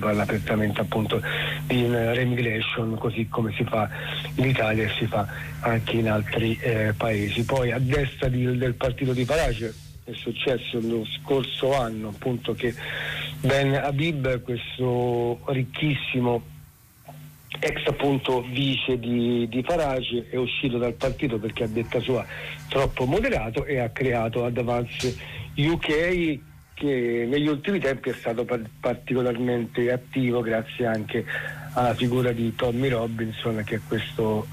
parla apertamente appunto di remigration, così come si fa in Italia e si fa anche in altri paesi. Poi a destra del partito di Farage è successo lo scorso anno appunto che Ben Habib, questo ricchissimo ex appunto vice di Farage, è uscito dal partito perché a detta sua troppo moderato e ha creato Advance UK, che negli ultimi tempi è stato particolarmente attivo grazie anche alla figura di Tommy Robinson, che è questo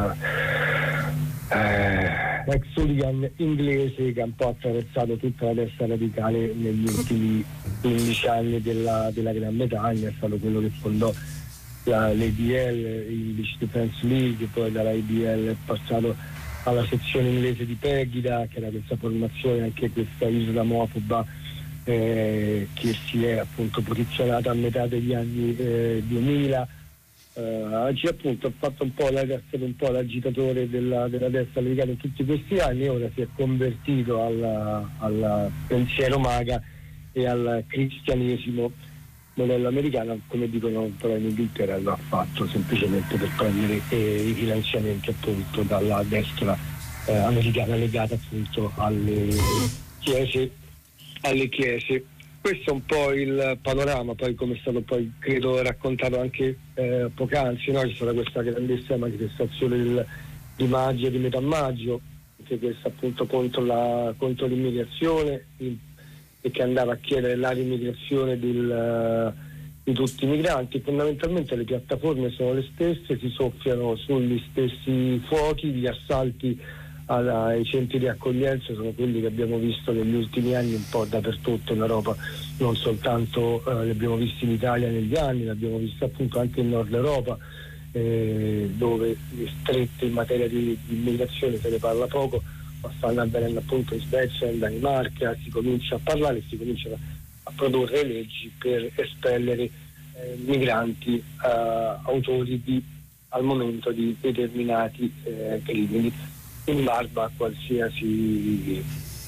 ex hooligan inglese che ha un po' attraversato tutta la destra radicale negli ultimi 15 anni della Gran Bretagna. È stato quello che fondò l'ADL, English Defence League, poi dalla ADL è passato alla sezione inglese di Pegida, che era questa formazione, anche questa islamofoba, che si è appunto posizionata a metà degli anni 2000. Oggi appunto ha fatto è stato un po' l'agitatore della destra americana in tutti questi anni, ora si è convertito al pensiero MAGA e al cristianesimo modello americano, come dicono però in Inghilterra. Lo ha fatto semplicemente per prendere i finanziamenti appunto dalla destra americana legata appunto alle chiese. Questo è un po' il panorama. Poi, come è stato poi credo raccontato anche poc'anzi, no? C'è stata questa grandissima manifestazione di maggio, di metà maggio, anche questa appunto contro l'immigrazione, e che andava a chiedere la riemigrazione di tutti i migranti. Fondamentalmente le piattaforme sono le stesse, si soffiano sugli stessi fuochi, gli assalti ai centri di accoglienza sono quelli che abbiamo visto negli ultimi anni un po' dappertutto in Europa, non soltanto li abbiamo visti in Italia negli anni, li abbiamo visti appunto anche in Nord Europa, dove le strette in materia di immigrazione se ne parla poco, ma stanno avvenendo appunto in Svezia, in Danimarca. Si comincia a parlare, si cominciano a produrre leggi per espellere migranti autori al momento di determinati crimini, in barba a qualsiasi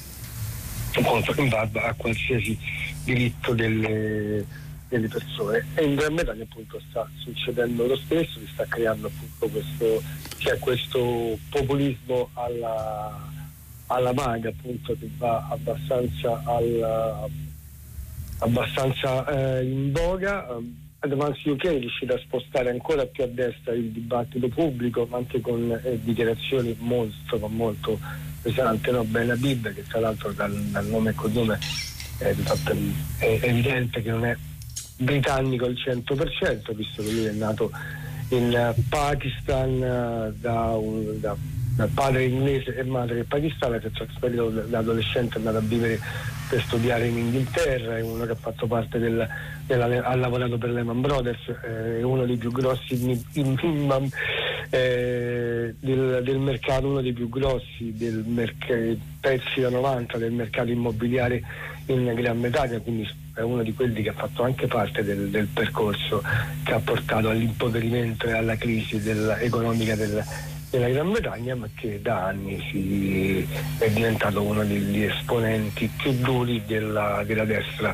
diritto delle persone. E in Gran Bretagna appunto sta succedendo lo stesso, si sta creando appunto questo populismo alla MAGA, appunto, che va abbastanza in voga. Advance UK è riuscita a spostare ancora più a destra il dibattito pubblico, ma anche con dichiarazioni molto pesanti, no? Ben Habib, che tra l'altro dal nome e cognome di fatto è evidente che non è britannico al 100%, visto che lui è nato in Pakistan da padre inglese e madre pakistana, che è trasferito da adolescente, è andato a vivere per studiare in Inghilterra. È uno che ha fatto parte ha lavorato per Lehman Brothers, è uno dei più grossi del mercato, uno dei più grossi pezzi da 90 del mercato immobiliare in Gran Bretagna, quindi è uno di quelli che ha fatto anche parte del percorso che ha portato all'impoverimento e alla crisi economica della Gran Bretagna, ma che da anni è diventato uno degli esponenti più duri della destra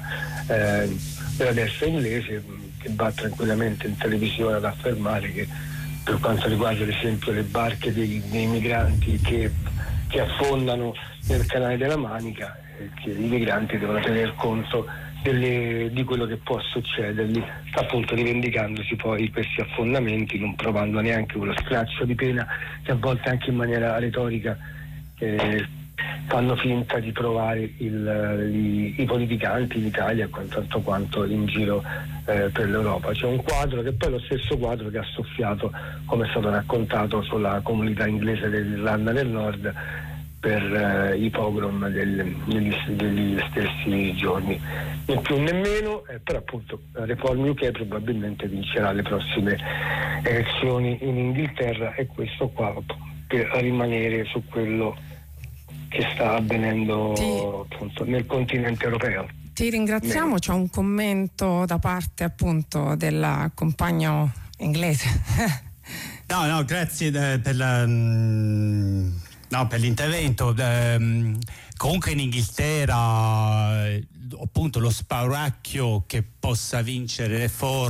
inglese, che va tranquillamente in televisione ad affermare che, per quanto riguarda ad esempio le barche dei migranti che affondano nel canale della Manica, che i migranti devono tener conto di quello che può succedergli, appunto rivendicandosi poi questi affondamenti, non provando neanche quello straccio di pena che a volte anche in maniera retorica fanno finta di provare i politicanti in Italia, tanto quanto in giro per l'Europa. C'è un quadro che poi è lo stesso quadro che ha soffiato, come è stato raccontato, sulla comunità inglese dell'Irlanda del Nord per i pogrom degli stessi giorni. Né più né meno, però appunto Reform UK probabilmente vincerà le prossime elezioni in Inghilterra, e questo qua per rimanere su quello che sta avvenendo appunto nel continente europeo. Ti ringraziamo, c'è un commento da parte appunto del compagno inglese. No, grazie per l'intervento. Comunque in Inghilterra appunto lo spauracchio che possa vincere Reform